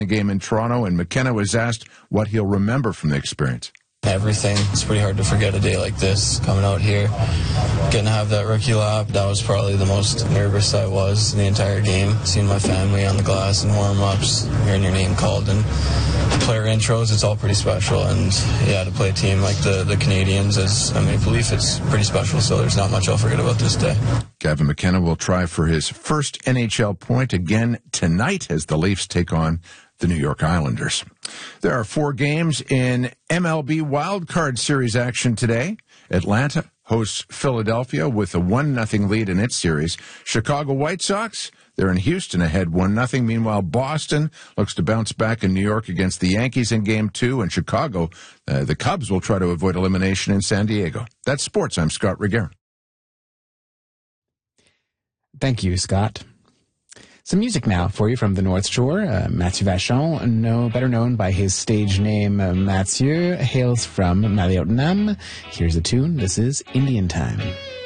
game in Toronto, and McKenna was asked what he'll remember from the experience. Everything. It's pretty hard to forget a day like this, coming out here, getting to have that rookie lap. That was probably the most nervous I was in the entire game. Seeing my family on the glass and warm-ups, hearing your name called, and player intros, it's all pretty special. And yeah, to play a team like the Canadiens as a Maple Leaf, it's pretty special, so there's not much I'll forget about this day. Gavin McKenna will try for his first NHL point again tonight as the Leafs take on the New York Islanders. There are 4 games in MLB Wildcard Series action today. Atlanta hosts Philadelphia with a 1-0 lead in its series. Chicago White Sox, they're in Houston ahead 1-0. Meanwhile, Boston looks to bounce back in New York against the Yankees in Game 2. And Chicago, the Cubs will try to avoid elimination in San Diego. That's sports. I'm Scott Reguera. Thank you, Scott. Some music now for you from the North Shore. Mathieu Vachon, better known by his stage name Mathieu, hails from Maliotenam. Here's a tune. This is Indian Time.